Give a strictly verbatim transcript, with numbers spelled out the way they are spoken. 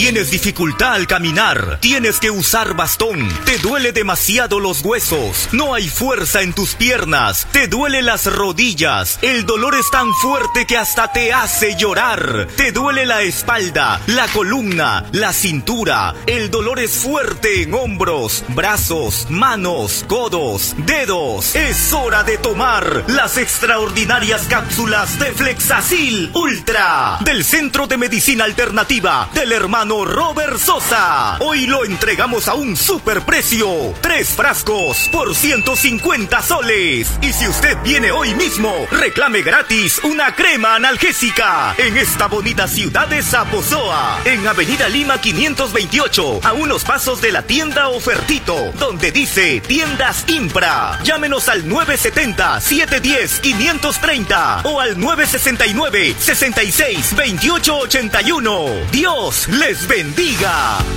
Tienes dificultad al caminar, tienes que usar bastón, te duele demasiado los huesos, no hay fuerza en tus piernas, te duelen las rodillas, el dolor es tan fuerte que hasta te hace llorar, te duele la espalda, la columna, la cintura, el dolor es fuerte en hombros, brazos, manos, codos, dedos. Es hora de tomar las extraordinarias cápsulas de Flexacil Ultra del Centro de Medicina Alternativa del hermano Robert Sosa. Hoy lo entregamos a un superprecio. Tres frascos por ciento cincuenta soles. Y si usted viene hoy mismo, reclame gratis una crema analgésica en esta bonita ciudad de Saposoa, en Avenida Lima quinientos veintiocho, a unos pasos de la tienda Ofertito, donde dice Tiendas Impra. Llámenos al nueve setenta, siete diez, quinientos treinta o al nueve sesenta y nueve, sesenta y seis, veintiocho ochenta y uno. Dios les bendiga.